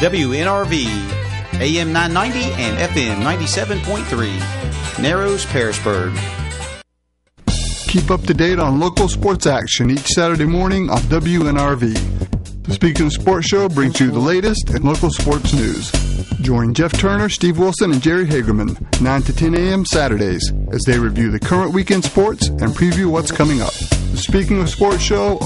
WNRV, AM 990 and FM 97.3, Narrows, Pearisburg. Keep up to date on local sports action each Saturday morning on WNRV. The Speaking of Sports Show brings you the latest in local sports news. Join Jeff Turner, Steve Wilson, and Jerry Hagerman 9 to 10 a.m. Saturdays as they review the current weekend sports and preview what's coming up. The Speaking of Sports Show